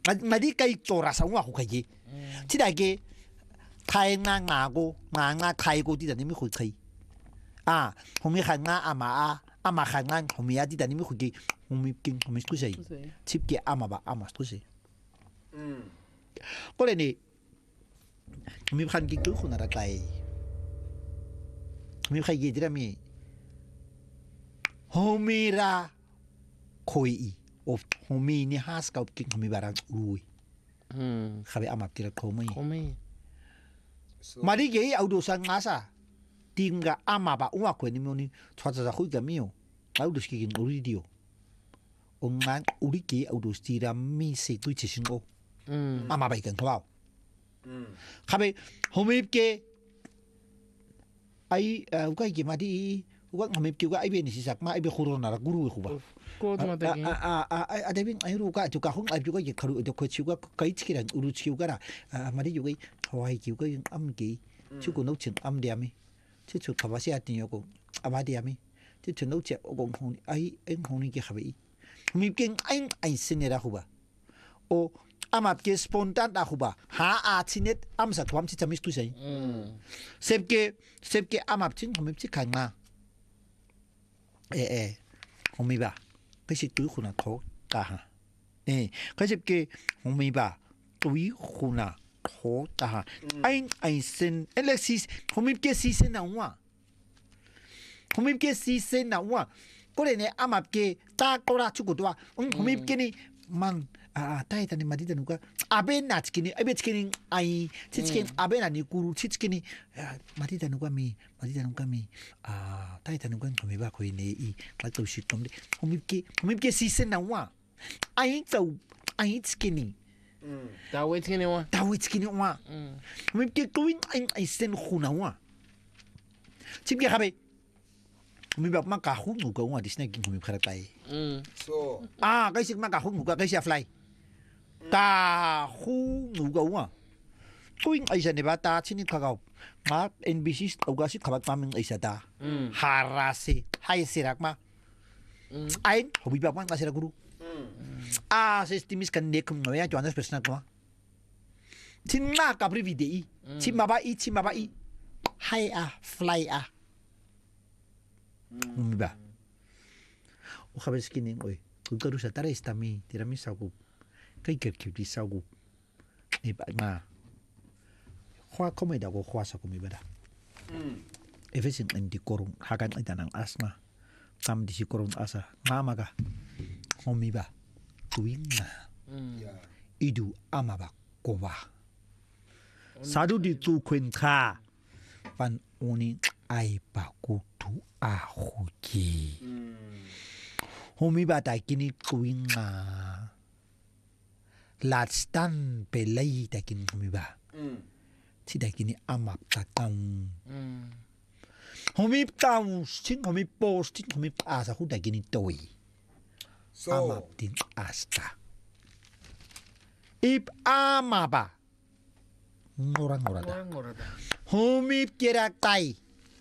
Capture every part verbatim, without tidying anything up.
마디 까이 쪼라서 와 호카지 지다게 카이나 나고 나나 카이고 디다님이 호카이 아 호미 칸나 아마 아마 칸나 호미야 디다님이 호기 호미 킹 호미 스쿠세이 집게 아마바 아마 스쿠세이 음 그래니 호미 칸기 그 호나라 까이 호미 카이게 디라미 호미라 코이 오 호미니 하스가 없긴 호미바랑 우이 음 가베 아마티라 코미 코미 마리게 아우도상 가사 띵가 아마바 우와 코니모니 찾아서 호이가미요 아우도스키긴 우리디오 옹만 우리게 아우도스티라 미세 두치신고 음 아마바 이건 도와 음 가베 호미게 아이 우가이게 마디 우가 호미게가 아이베니 시작마 아이베 코로나라 구루이 후바 아아아 아데빈 아이루가 저가 홍 아이주가 이제 가루 저 코치가 가이치기랑 우루치우가라 아 말이 요게 하와이 기우가 암기 치고 놓친 암디아미 치초 가바시 아티요고 아바디아미 치초 놓치 오공 홍 아이 엔 홍니게 하베이 미빙 아인 아이스네라 후바 오 아마게 스폰탄다 후바 하 아치넷 암사 도암치 참미스투세이 음 셉게 셉게 아마친 호미치 강나 에에 호미바 그시 뚜이구나 토다하 네 그집게 호미바 뚜이구나 토다하 아인 아이슨 엘렉시스 호미게 시슨 나와 호미게 시슨 나와 그래네 아마게 따꼬라 추고도와 응 호미게니 만 아 타이타니 마디다누가 아베나 치키니 아베 치키니 아이 치치킨 아베나 니쿠루 치치키니 마디다누가 미 마디다누가 미아 타이타누가 호미바 코이네 이 클라토시 톰데 호미게 호미게 시슨 나와 아이 또 아이 치키니 음 다웨 치키니 와 다웨 치키니 와 호미게 코인 아이 아이센 후나와 집게 가베 호미바 마카 후누가 와 디스네 긴 호미 카라타이 음소 아 가이식 마카 후누가 가이시 플라이 다 후누가 와 토잉 아이샤네 바타 치니카가 마 엔비씨 오가시 카바타민 아이샤다 하라시 하이시락마 아인 호비바만 가시라 구루 아 시스템이스 간 네금 노야 조안스 페스나과 친마 까브리 비데이 치마바이 치마바이 하이아 플라이아 음바 오카베스키닝 오이 그거루사 따라이스타미 디라미사고 cái kiểu kiểu đi sau gục thì bạn mà hoa không phải đâu có hoa sao cũng bị beda efficient in di korung hakan ita nang asma tam di si korung asa mama ka homiba tuing na idu amaba koba sadu di tu kwen kha pan oni ai ba ku tu a huki homiba ta kini tuing na Latstan pelai takin homiba. Si takin amap tatang. Homip tang sin homip post sin homip asa hu takin toy. Amap din asta. Ip amaba. Ngorang ngorada. Homip kerak tai.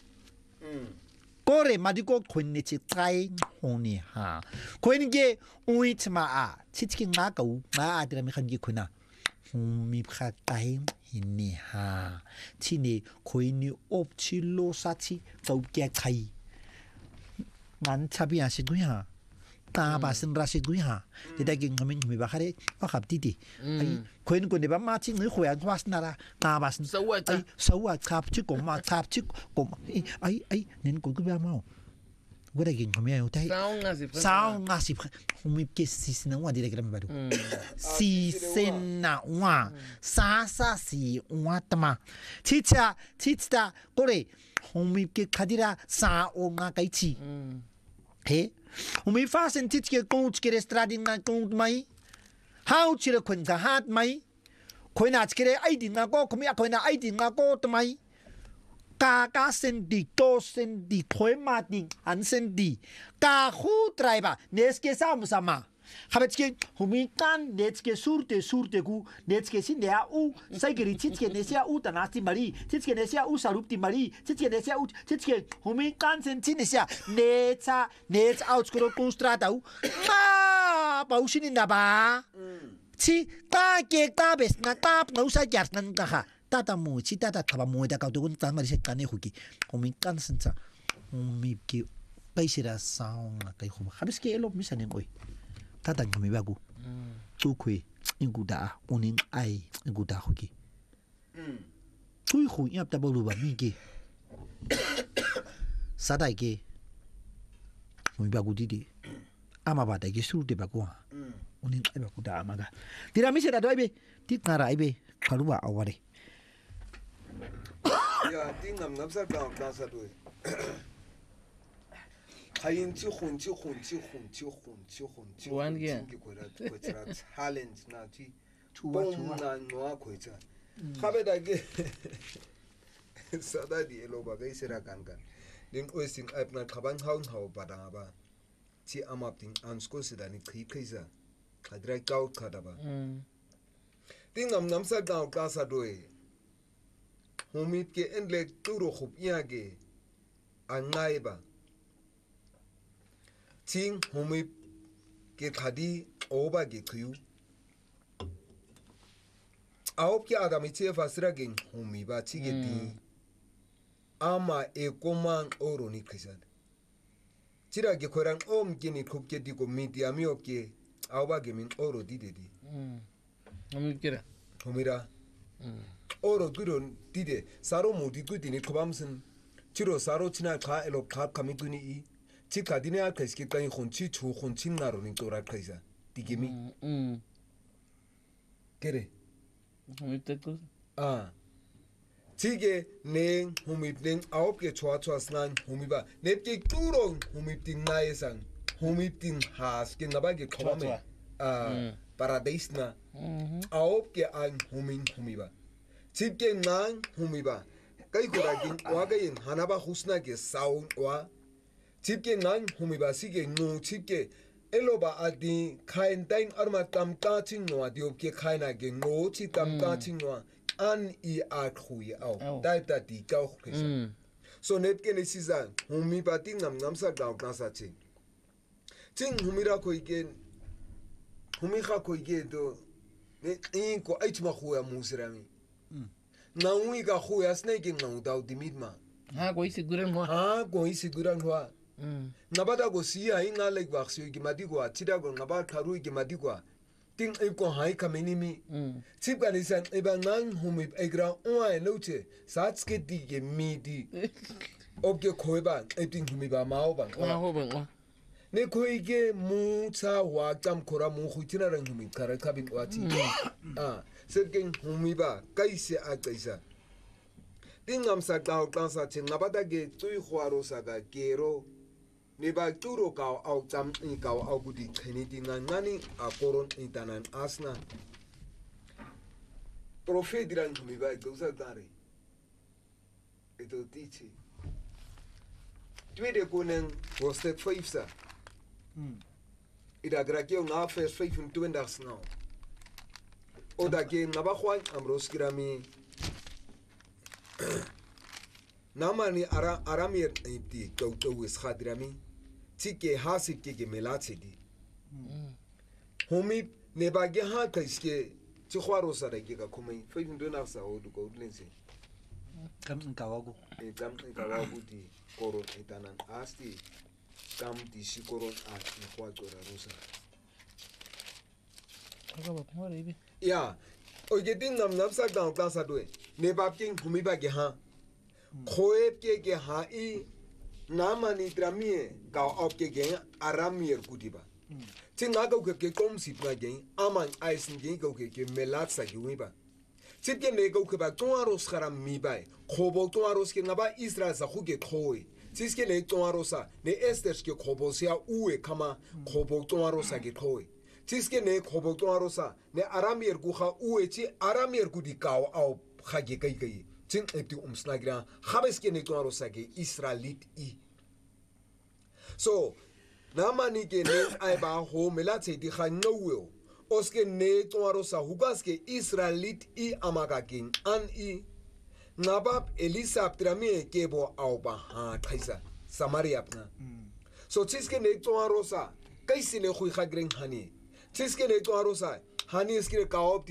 Kore madiko kwenni chi tai honi ha. Kwenni ge uitma a. 치치킨 나가우 나 아들아미 간기 코나 홈미카 타임 히니하 치니 코이니 옵칠로 사치 더게 카이 난차비 아시고야 따바슨 라시고야 데다긴 가면 미바 하레 아갑디디 아이 코이는 코네 바 마치 너 호야 화스나라 따바슨 서와 아이 서와 캅치 고마 캅치 고마 아이 아이 nen 고그바 마오 Gua king kami ayo tay. Sao ngasih. Sao ngasih. Kami kesi senawa dia kira baru. Si senawa. Sa sa si wa tama. Cica cica kore. Kami ke kadira sa o nga kaici. He. Kami fasen cica coach kere strading na coach mai. How cira kun ka hat mai. Koi na kere ai din nga ko kami koi na ai din nga ko tamai. Kaka sendi to sendi toy mating an sendi ka hu driver neske sam sama habetske humikan neske surte surte ku neske sindia u saigeri titske nesia u tanasti mari titske nesia u sarupti mari titske nesia u titske humikan senti nesia necha nech out skoro konstrata u ma paushini naba chi ta ke ta bes na ta no sa jar nan ka ha ta ta mu chi ta ta ta mu da ka tu kun ta ma se ka ne hu ki ho mi kan san cha ho mi ki pai se ra sound na kai ho ha bes ke elo mi sa ne koi ta ta mi ba gu tu kui ingu da unin ai ingu da hu ki tu hu yap ta bo lu ba mi ki sa dai ke ho mi ba gu di di ama ba dai ke su de ba gu ha unin ai ba gu da ama ga tira mi se da doi be ti na ra ai be khalu ba aware ya ting ngam ngam sa ka ka sa doi hayin chi khun chi khun chi khun chi khun chi khun chi wan ge ki ko ra ko tra talent na chi chuwa chuwa na no ko cha khabe da ge sada di elo ba ge sera kan kan din oi sing ap na khabang haun hau ba da ba chi amap ting ansko se da ni khi khi sa khadra kau khada ba ting ngam ngam sa ka ka sa doi humit ke enle turo khup ya ge angai ba ting humit ke khadi oba ge khu aop ke adami che fasra ge humi ba chi ge di ama e komang oro ni khisan chira ge khorang om ke ni khup ke di ko mi ti ami op ke aoba ge min oro di de di humi kira humira oro duron dide saro modi gudini khobamsin chiro saro china kha elo kha kami duni i chi kadine a khaski kai khonchi chu khonchi naro ni tora khaisa digimi kere humi tekto a chige ne humi nen aop ke chwa chwa snan humi ba ne ke turo humi tin nai sang humi tin has ke ngaba ke khobame a paradise na aop ke an humi humi ba chipke nang humiba kai kura gin wa ga yin hanaba husna ke sound wa chipke nang humiba sige no chipke eloba adi khain time arma tam ka ching no adi ke khaina ge no chi tam ka ching no an I a khui au dai ta di ka khisa so net ke ne siza humiba ting nam nam sa ga ka sa chi ching humira ko ke humi kha ko ke do ne in ko ai ma khu ya musrami na ui ka khu ya snake ngau dau dimidma ha ko isi guran ho ha ko isi guran ho na bada go si ai nga lek ba xio ki madi go tida go nga ba tharu ki madi go ting e ko hai ka minimi chip ka ni san e ba nang humi e gra o ai no che sa tske di ke mi di ob ke khoi ba e ting humi ba ma o ba ma ho ba ne khoi ke mu cha wa cham khora mu khu china rang humi kara ka bin wa ti a sergen humiba kaise a kaisa dingam sa ka ka sa chen ngabada ge tui khwaro sa ga kero ne ba turo ka au cham ni ka au gudi kheni dinga ngani a koron itanan asna prophet diran humiba go sa tare eto tichi tweede koning hoofstuk vijf sa ida grakio na vers vijfentwintig snel oda ke ngaba khwan amros kirami namani ara aramir ipti to to wis khadrami tike hasib ke ke melati di homi ne bage ha kaiske ti khwaro sara ke ka khumai vijfentwintig sa o ko lense kam ka wago e kam ka wago di koron itanan asti kam di shikoron a ni khwato ra rosa ka ba mo re bi ya oge din nam nam sa down class adwe ne bab king humi ba ge ha khoeb ke ge ha I namani tramie ka op ke ge aramier kudiba tinga go ke kom si pa ge aman aisen ge go ke ke melat sa ge wiba tipke ne go ke ba ton aros kharam mi ba khobo ton aros ke ngaba Israel sa khu ge khoi tiske ne ton arosa ne esters ke khobo sia uwe kama khobo ton arosa ge khoi tiske ne khobo ton arosa ne aramier gu kha uwe chi aramier gu di kaw au khage kai kai tin epti umsnagra khabeske ne ton arosa ge Israelit I so namani ke ne ai ba ho melate di kha nowo oske ne ton arosa hugaske Israelit I amaga king an I nabab elisa aptrami kebo au ba ha thaisa samaria apna so tiske ne ton arosa kaisi ne khui khagren hani tiske ne ton arosa hani skire ka op